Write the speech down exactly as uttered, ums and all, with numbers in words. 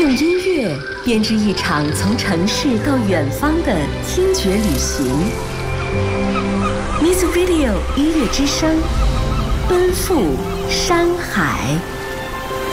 用音乐编织一场从城市到远方的听觉旅行。Music Video 音乐之声，奔赴山海。